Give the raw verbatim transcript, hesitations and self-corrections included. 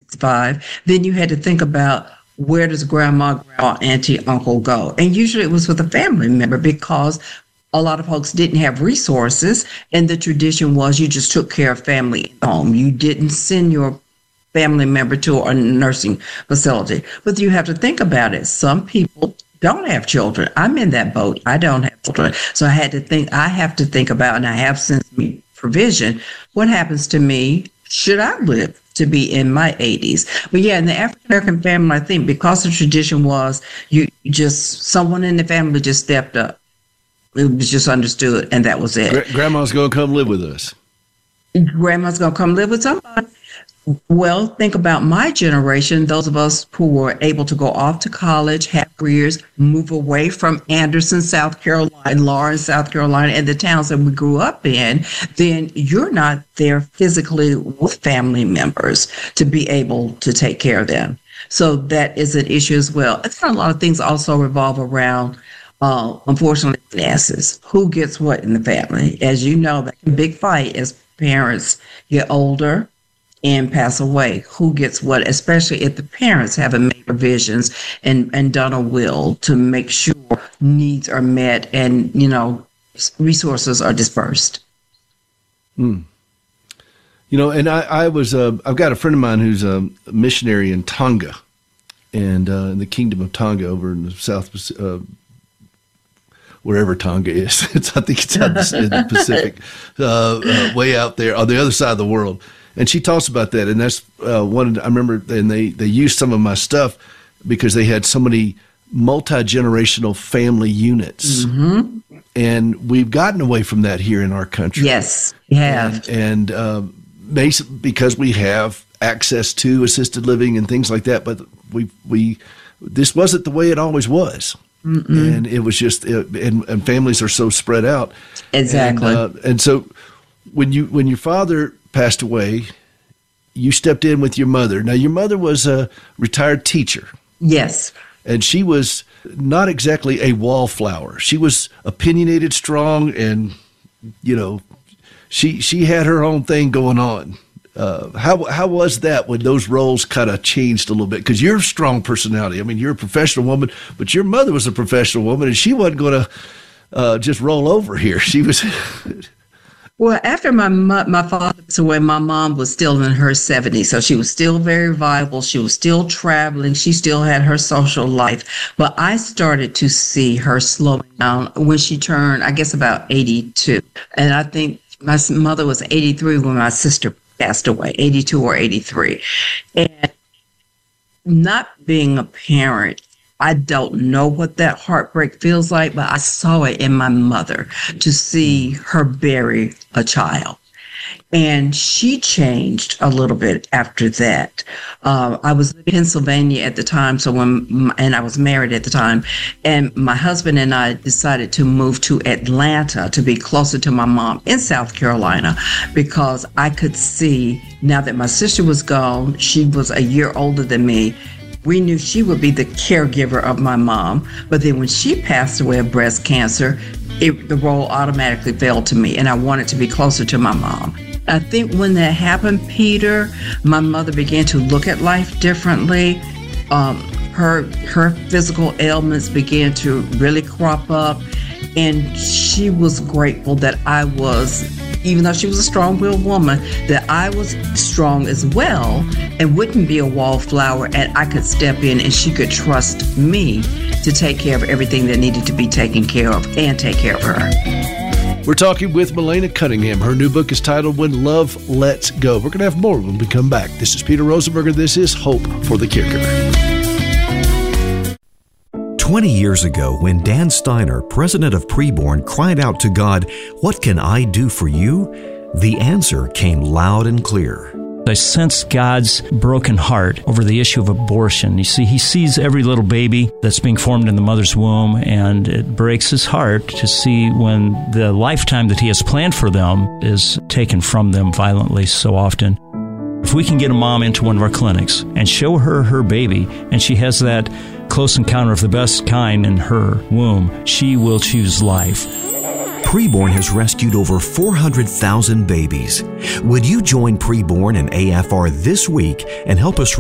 five, then you had to think about, where does grandma, grandma, auntie, uncle go? And usually it was with a family member, because a lot of folks didn't have resources, and the tradition was you just took care of family at home. You didn't send your family member to a nursing facility. But you have to think about it. Some people don't have children. I'm in that boat. I don't have children. So I had to think, I have to think about, and I have since me provision, what happens to me should I live to be in my eighties? But yeah, in the African American family, I think because the tradition was you just, someone in the family just stepped up. It was just understood, and that was it. Gra- Grandma's going to come live with us. Grandma's going to come live with somebody. Well, think about my generation, those of us who were able to go off to college, have careers, move away from Anderson, South Carolina, Lawrence, South Carolina, and the towns that we grew up in, then you're not there physically with family members to be able to take care of them. So that is an issue as well. I think a lot of things also revolve around, uh, unfortunately, finances. Who gets what in the family? As you know, that's a big fight as parents get older and pass away. Who gets what, especially if the parents haven't made provisions and, and done a will to make sure needs are met and, you know, resources are dispersed. Hmm. You know, and I, I was, uh, I've got a friend of mine who's a missionary in Tonga, and uh, in the Kingdom of Tonga over in the South, uh, wherever Tonga is. It's, I think it's out in the Pacific, uh, uh, way out there on the other side of the world. And she talks about that, and that's uh, one. I remember, and they, they used some of my stuff because they had so many multi-generational family units, mm-hmm. and we've gotten away from that here in our country. Yes, we have, and, and uh, because we have access to assisted living and things like that. But we we this wasn't the way it always was. Mm-mm. And it was just, and, and families are so spread out. Exactly. And, uh, and so when you when your father passed away, you stepped in with your mother. Now, your mother was a retired teacher. Yes. And she was not exactly a wallflower. She was opinionated, strong, and, you know, she she had her own thing going on. Uh, how how was that when those roles kind of changed a little bit? Because you're a strong personality. I mean, you're a professional woman, but your mother was a professional woman, and she wasn't going to uh, just roll over here. She was... Well, after my my father passed away, my mom was still in her seventies, so she was still very viable. She was still traveling. She still had her social life. But I started to see her slowing down when she turned, I guess, about eighty-two. And I think my mother was eighty-three when my sister passed away, eighty-two or eighty-three. And not being a parent, I don't know what that heartbreak feels like, but I saw it in my mother to see her bury a child. And she changed a little bit after that. Uh, I was in Pennsylvania at the time, so when and I was married at the time, and my husband and I decided to move to Atlanta to be closer to my mom in South Carolina, because I could see now that my sister was gone, she was a year older than me. We knew she would be the caregiver of my mom, but then when she passed away of breast cancer, it, the role automatically fell to me, and I wanted to be closer to my mom. I think when that happened, Peter, my mother began to look at life differently. Um, her her physical ailments began to really crop up, and she was grateful that I was, even though she was a strong-willed woman, that I was strong as well and wouldn't be a wallflower, and I could step in and she could trust me to take care of everything that needed to be taken care of and take care of her. We're talking with Melena Cunningham. Her new book is titled When Love Lets Go. We're going to have more when we come back. This is Peter Rosenberger. This is Hope for the Caregiver. twenty years ago, when Dan Steiner, president of Preborn, cried out to God, "What can I do for you?" the answer came loud and clear. I sense God's broken heart over the issue of abortion. You see, he sees every little baby that's being formed in the mother's womb, and it breaks his heart to see when the lifetime that he has planned for them is taken from them violently so often. If we can get a mom into one of our clinics and show her her baby, and she has that close encounter of the best kind in her womb, she will choose life. Preborn has rescued over four hundred thousand babies. Would you join Preborn and A F R this week and help us